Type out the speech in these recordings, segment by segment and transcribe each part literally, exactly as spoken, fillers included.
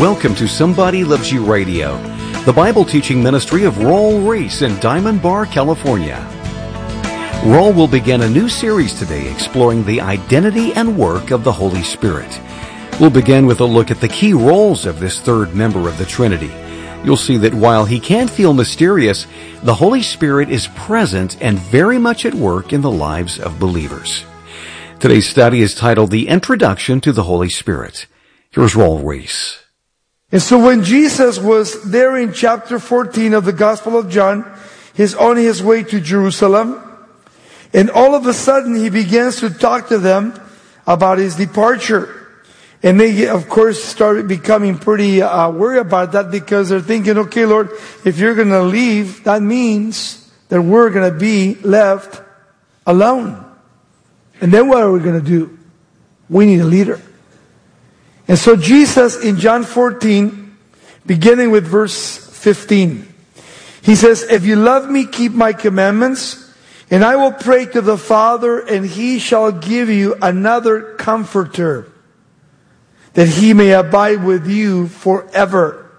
Welcome to Somebody Loves You Radio, the Bible teaching ministry of Raul Ries in Diamond Bar, California. Raul will begin a new series today exploring the identity and work of the Holy Spirit. We'll begin with a look at the key roles of this third member of the Trinity. You'll see that while he can feel mysterious, the Holy Spirit is present and very much at work in the lives of believers. Today's study is titled The Introduction to the Holy Spirit. Here's Raul Ries. And so when Jesus was there in chapter fourteen of the Gospel of John, he's on his way to Jerusalem. And all of a sudden he begins to talk to them about his departure. And they, of course, started becoming pretty uh, worried about that because they're thinking, okay, Lord, if you're going to leave, that means that we're going to be left alone. And then what are we going to do? We need a leader. And so Jesus in John fourteen, beginning with verse fifteen, he says, if you love me, keep my commandments, and I will pray to the Father, and he shall give you another comforter, that he may abide with you forever.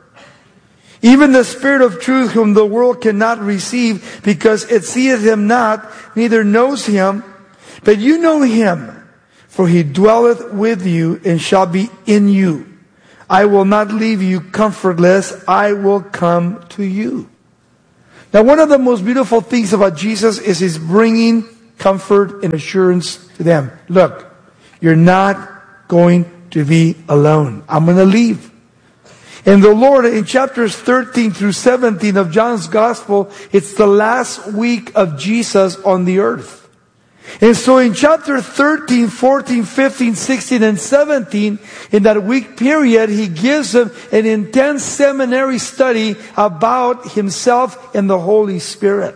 Even the Spirit of truth, whom the world cannot receive, because it seeth him not, neither knows him, but you know him, for he dwelleth with you and shall be in you. I will not leave you comfortless. I will come to you. Now, one of the most beautiful things about Jesus is his bringing comfort and assurance to them. Look, you're not going to be alone. I'm going to leave. And the Lord, in chapters thirteen through seventeen of John's Gospel, it's the last week of Jesus on the earth. And so in chapter thirteen, fourteen, fifteen, sixteen, and seventeen, in that week period, he gives them an intense seminary study about himself and the Holy Spirit.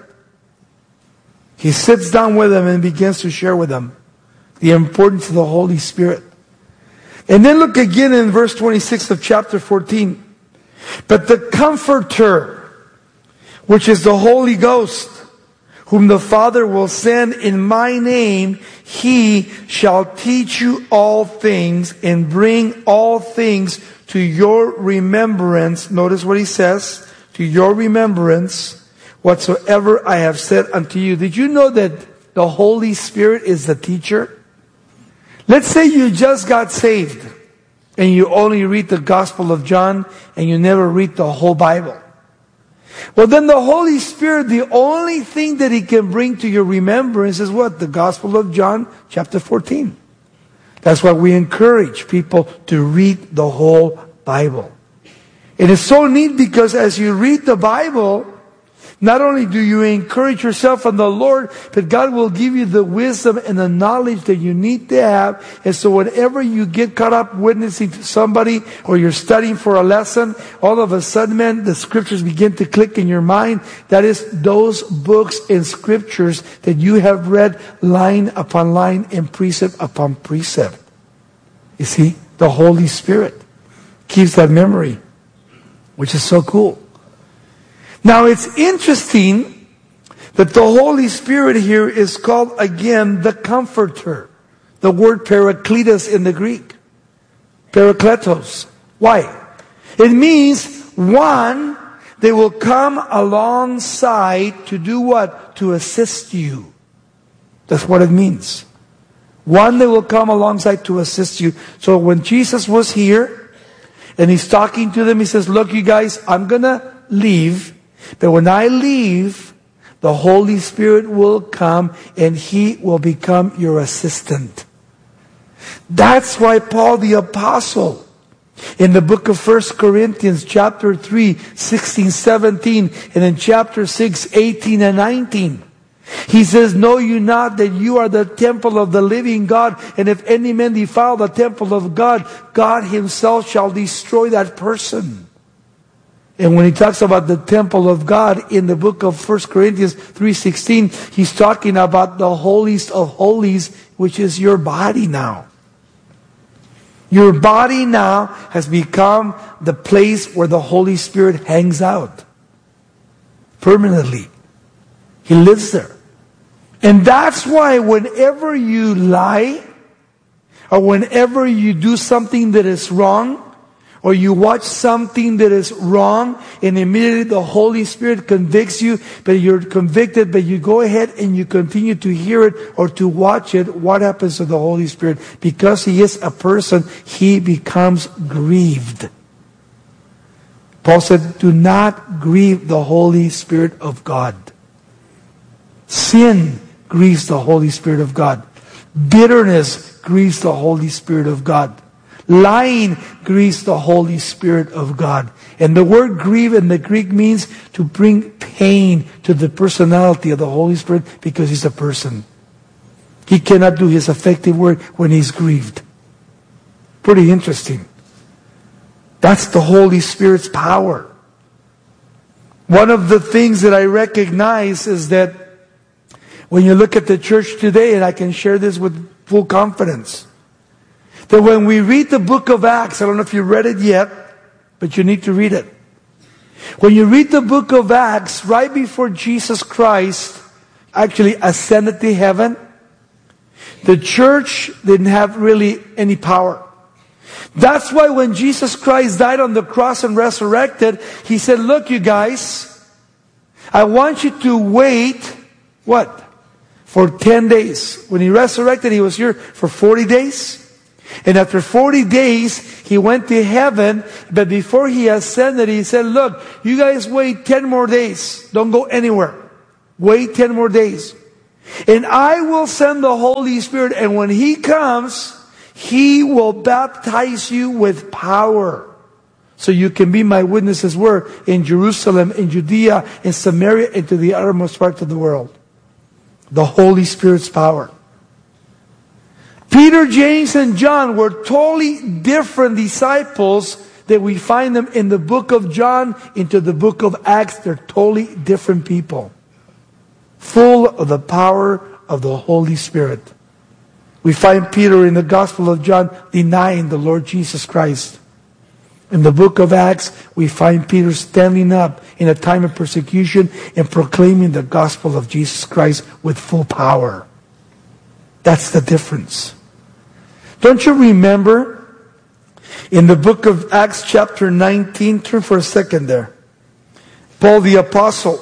He sits down with them and begins to share with them the importance of the Holy Spirit. And then look again in verse twenty-six of chapter fourteen. But the Comforter, which is the Holy Ghost, whom the Father will send in my name, he shall teach you all things and bring all things to your remembrance. Notice what he says, to your remembrance, whatsoever I have said unto you. Did you know that the Holy Spirit is the teacher? Let's say you just got saved and you only read the Gospel of John and you never read the whole Bible. Well, then the Holy Spirit, the only thing that he can bring to your remembrance is what? The Gospel of John, chapter fourteen. That's why we encourage people to read the whole Bible. It is so neat because as you read the Bible, not only do you encourage yourself in the Lord, but God will give you the wisdom and the knowledge that you need to have. And so whenever you get caught up witnessing to somebody or you're studying for a lesson, all of a sudden, man, the scriptures begin to click in your mind. That is those books and scriptures that you have read line upon line and precept upon precept. You see, the Holy Spirit keeps that memory, which is so cool. Now it's interesting that the Holy Spirit here is called again the Comforter. The word Parakletos in the Greek. Parakletos. Why? It means one, they will come alongside to do what? To assist you. That's what it means. One, they will come alongside to assist you. So when Jesus was here and he's talking to them, he says, look you guys, I'm going to leave. But when I leave, the Holy Spirit will come and he will become your assistant. That's why Paul the Apostle, in the book of First Corinthians chapter three, sixteen, seventeen, and in chapter six, eighteen and nineteen, he says, know you not that you are the temple of the living God, and if any man defile the temple of God, God himself shall destroy that person. And when he talks about the temple of God in the book of First Corinthians three sixteen, he's talking about the holiest of holies, which is your body now. Your body now has become the place where the Holy Spirit hangs out permanently. He lives there. And that's why whenever you lie, or whenever you do something that is wrong, or you watch something that is wrong and immediately the Holy Spirit convicts you, but you're convicted, but you go ahead and you continue to hear it or to watch it, what happens to the Holy Spirit? Because He is a person, He becomes grieved. Paul said, do not grieve the Holy Spirit of God. Sin grieves the Holy Spirit of God. Bitterness grieves the Holy Spirit of God. Lying grieves the Holy Spirit of God. And the word grieve in the Greek means to bring pain to the personality of the Holy Spirit because He's a person. He cannot do His effective work when He's grieved. Pretty interesting. That's the Holy Spirit's power. One of the things that I recognize is that when you look at the church today, and I can share this with full confidence, that when we read the book of Acts, I don't know if you read it yet, but you need to read it. When you read the book of Acts, right before Jesus Christ actually ascended to heaven, the church didn't have really any power. That's why when Jesus Christ died on the cross and resurrected, He said, look, you guys, I want you to wait, what? For ten days. When He resurrected, He was here for forty days. And after forty days, He went to heaven. But before He ascended, He said, look, you guys wait ten more days. Don't go anywhere. Wait ten more days. And I will send the Holy Spirit. And when He comes, He will baptize you with power. So you can be my witnesses where? In Jerusalem, in Judea, in Samaria, and to the uttermost parts of the world. The Holy Spirit's power. Peter, James, and John were totally different disciples that we find them in the book of John into the book of Acts. They're totally different people. Full of the power of the Holy Spirit. We find Peter in the Gospel of John denying the Lord Jesus Christ. In the book of Acts, we find Peter standing up in a time of persecution and proclaiming the gospel of Jesus Christ with full power. That's the difference. Don't you remember in the book of Acts chapter nineteen, turn for a second there. Paul the Apostle,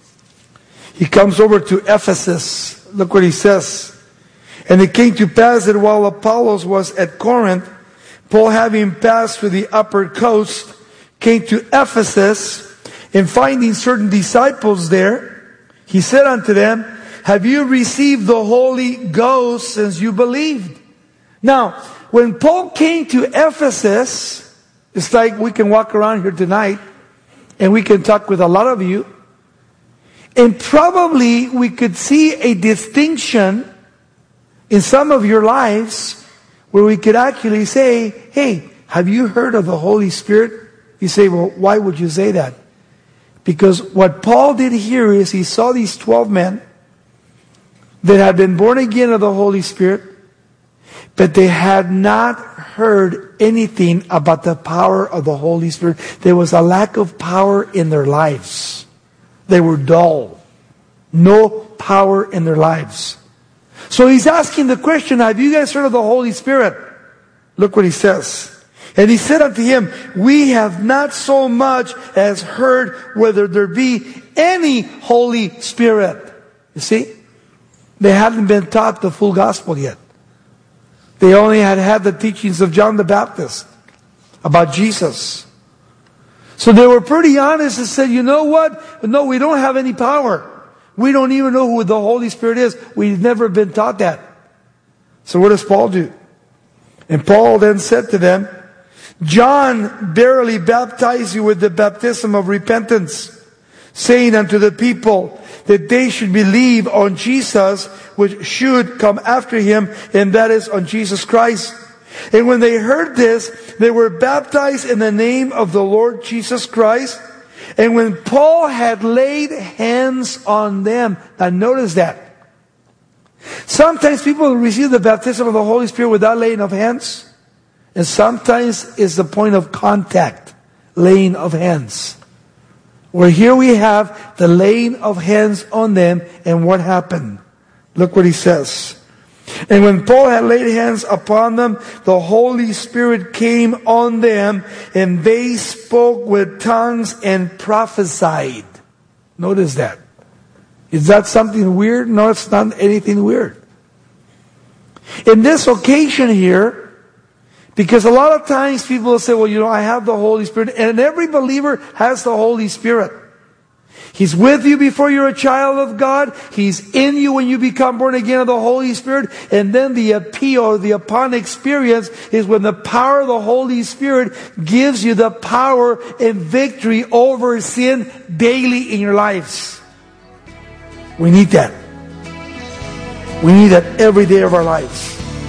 he comes over to Ephesus. Look what he says. And it came to pass that while Apollos was at Corinth, Paul, having passed through the upper coast, came to Ephesus, and finding certain disciples there, he said unto them, have you received the Holy Ghost since you believed? Now, when Paul came to Ephesus, it's like we can walk around here tonight, and we can talk with a lot of you, and probably we could see a distinction in some of your lives where we could actually say, hey, have you heard of the Holy Spirit? You say, well, why would you say that? Because what Paul did here is he saw these twelve men that had been born again of the Holy Spirit, but they had not heard anything about the power of the Holy Spirit. There was a lack of power in their lives. They were dull. No power in their lives. So he's asking the question, have you guys heard of the Holy Spirit? Look what he says. And he said unto him, we have not so much as heard whether there be any Holy Spirit. You see? They hadn't been taught the full gospel yet. They only had had the teachings of John the Baptist about Jesus. So they were pretty honest and said, you know what? No, we don't have any power. We don't even know who the Holy Spirit is. We've never been taught that. So what does Paul do? And Paul then said to them, John barely baptized you with the baptism of repentance, saying unto the people that they should believe on Jesus, which should come after him, and that is on Jesus Christ. And when they heard this, they were baptized in the name of the Lord Jesus Christ. And when Paul had laid hands on them, now notice that. Sometimes people receive the baptism of the Holy Spirit without laying of hands. And sometimes it's the point of contact, laying of hands. Where here we have the laying of hands on them, and what happened? Look what he says. And when Paul had laid hands upon them, the Holy Spirit came on them, and they spoke with tongues and prophesied. Notice that. Is that something weird? No, it's not anything weird. In this occasion here, because a lot of times people will say, well, you know, I have the Holy Spirit, and every believer has the Holy Spirit. He's with you before you're a child of God. He's in you when you become born again of the Holy Spirit. And then the appeal, the upon experience, is when the power of the Holy Spirit gives you the power and victory over sin daily in your lives. We need that. We need that every day of our lives.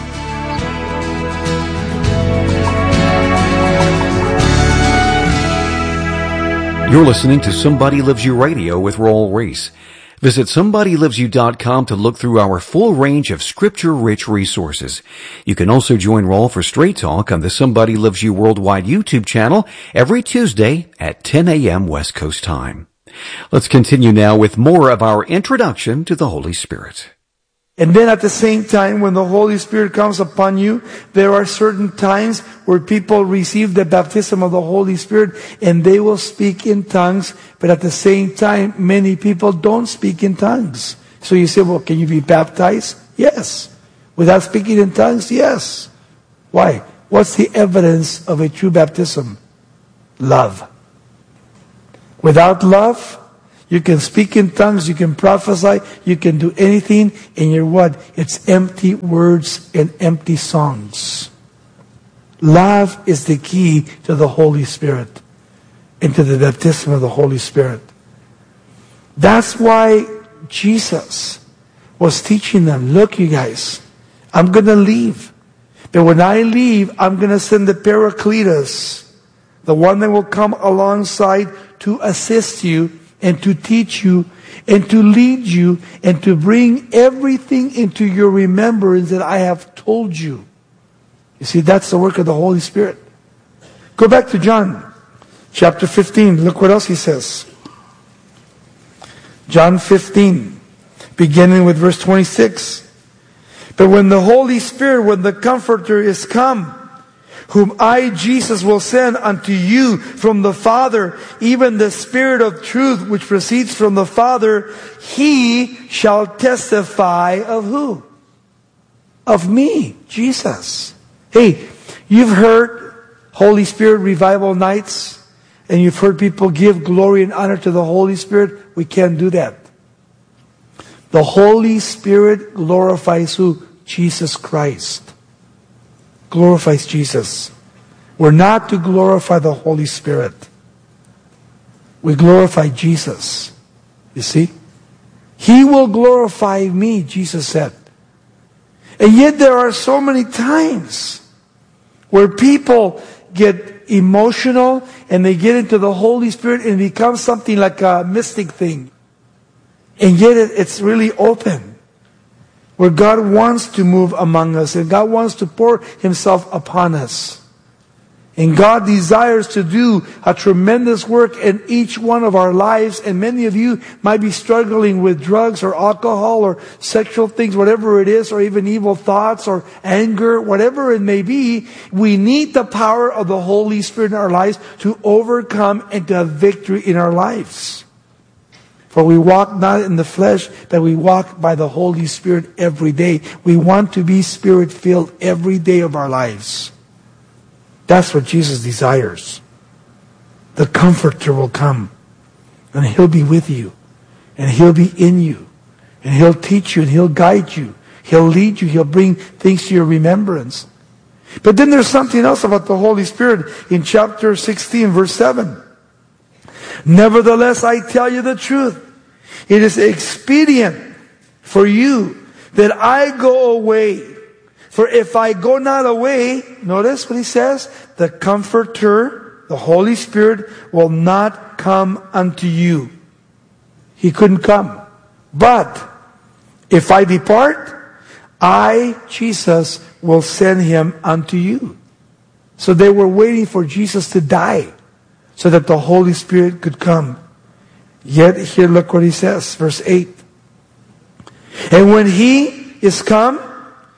You're listening to Somebody Loves You Radio with Raul Ries. Visit somebody lives you dot com to look through our full range of scripture-rich resources. You can also join Raul for Straight Talk on the Somebody Loves You Worldwide YouTube channel every Tuesday at ten a.m. West Coast time. Let's continue now with more of our introduction to the Holy Spirit. And then at the same time, when the Holy Spirit comes upon you, there are certain times where people receive the baptism of the Holy Spirit and they will speak in tongues, but at the same time, many people don't speak in tongues. So you say, well, can you be baptized? Yes. Without speaking in tongues? Yes. Why? What's the evidence of a true baptism? Love. Without love, you can speak in tongues, you can prophesy, you can do anything, and you're what? It's empty words and empty songs. Love is the key to the Holy Spirit and to the baptism of the Holy Spirit. That's why Jesus was teaching them, look you guys, I'm going to leave. But when I leave, I'm going to send the Paracletus, the one that will come alongside to assist you and to teach you, and to lead you, and to bring everything into your remembrance that I have told you. You see, that's the work of the Holy Spirit. Go back to John, chapter fifteen. Look what else he says. John fifteen, beginning with verse twenty-six. But when the Holy Spirit, when the Comforter is come, whom I, Jesus, will send unto you from the Father, even the Spirit of truth which proceeds from the Father, He shall testify of who? Of me, Jesus. Hey, you've heard Holy Spirit revival nights, and you've heard people give glory and honor to the Holy Spirit. We can't do that. The Holy Spirit glorifies who? Jesus Christ. Glorifies Jesus. We're not to glorify the Holy Spirit. We glorify Jesus. You see? He will glorify me, Jesus said. And yet there are so many times where people get emotional and they get into the Holy Spirit and it becomes something like a mystic thing. And yet it's really open. Where God wants to move among us and God wants to pour Himself upon us. And God desires to do a tremendous work in each one of our lives. And many of you might be struggling with drugs or alcohol or sexual things, whatever it is, or even evil thoughts or anger, whatever it may be. We need the power of the Holy Spirit in our lives to overcome and to have victory in our lives. For we walk not in the flesh, but we walk by the Holy Spirit every day. We want to be Spirit-filled every day of our lives. That's what Jesus desires. The Comforter will come, and He'll be with you, and He'll be in you, and He'll teach you, and He'll guide you. He'll lead you. He'll bring things to your remembrance. But then there's something else about the Holy Spirit in chapter sixteen, verse seven. Nevertheless, I tell you the truth. It is expedient for you that I go away. For if I go not away, notice what he says, the Comforter, the Holy Spirit, will not come unto you. He couldn't come. But if I depart, I, Jesus, will send Him unto you. So they were waiting for Jesus to die, so that the Holy Spirit could come. Yet here look what he says, verse eight. And when He is come,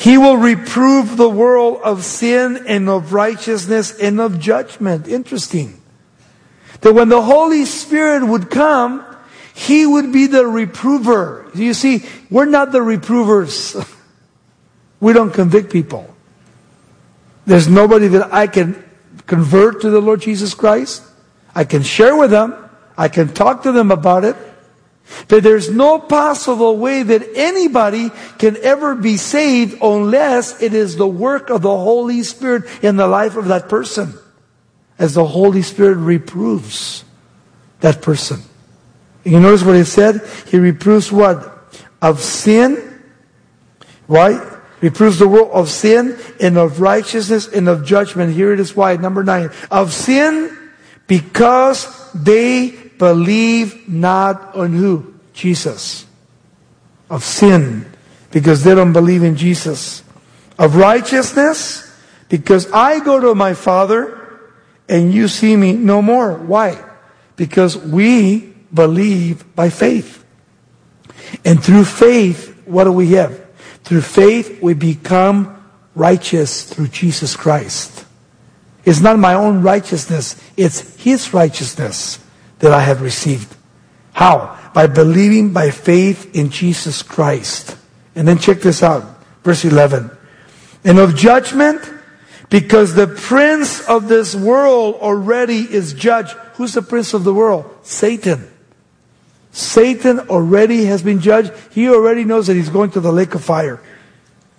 He will reprove the world of sin and of righteousness and of judgment. Interesting. That when the Holy Spirit would come, He would be the reprover. You see, we're not the reprovers. We don't convict people. There's nobody that I can convert to the Lord Jesus Christ. I can share with them. I can talk to them about it. But there's no possible way that anybody can ever be saved unless it is the work of the Holy Spirit in the life of that person. As the Holy Spirit reproves that person. You notice what it said? He reproves what? Of sin. Right? Reproves the world of sin and of righteousness and of judgment. Here it is why. Number nine. Of sin because they believe not on who? Jesus. Of sin because they don't believe in Jesus. Of righteousness because I go to my Father and you see me no more. Why? Because we believe by faith. And through faith, what do we have? Through faith, we become righteous through Jesus Christ. It's not my own righteousness. It's His righteousness that I have received. How? By believing by faith in Jesus Christ. And then check this out. Verse eleven. And of judgment, because the prince of this world already is judged. Who's the prince of the world? Satan. Satan already has been judged. He already knows that he's going to the lake of fire.